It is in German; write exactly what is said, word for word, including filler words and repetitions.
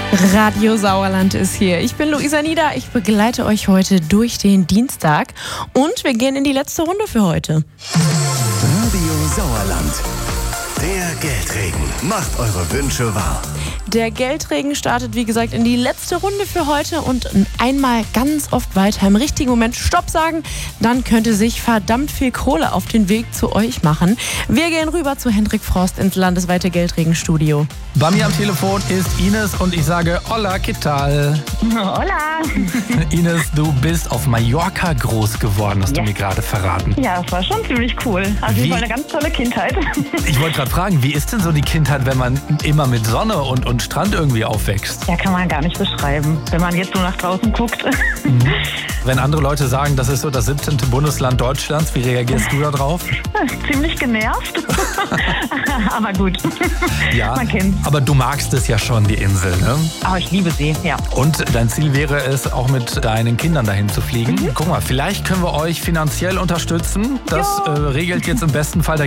Radio Sauerland ist hier. Ich bin Luisa Nieder. Ich begleite euch heute durch den Dienstag. Und wir gehen in die letzte Runde für heute. Radio Sauerland. Der Geldregen macht eure Wünsche wahr. Der Geldregen startet, wie gesagt, in die letzte Runde für heute und einmal ganz oft weiter im richtigen Moment Stopp sagen, dann könnte sich verdammt viel Kohle auf den Weg zu euch machen. Wir gehen rüber zu Hendrik Frost ins landesweite Geldregenstudio. Bei mir am Telefon ist Ines und ich sage Hola, ¿qué tal? Hola. Ines, du bist auf Mallorca groß geworden, hast Ja. du mir gerade verraten. Ja, das war schon ziemlich cool. Also Wie? es war eine ganz tolle Kindheit. Ich wollte gerade fragen, wie ist denn so die Kindheit, wenn man immer mit Sonne und, und Strand irgendwie aufwächst? Ja, kann man gar nicht beschreiben, wenn man jetzt so nach draußen guckt. Wenn andere Leute sagen, das ist so das siebzehnte Bundesland Deutschlands, wie reagierst du da drauf? Ziemlich genervt. Aber gut, Ja, man kennt's. aber du magst es ja schon, die Insel, ne? Aber ich liebe sie, ja. Und dein Ziel wäre es, auch mit deinen Kindern dahin zu fliegen. Guck mal, vielleicht können wir euch finanziell unterstützen. Das äh, regelt jetzt im besten Fall der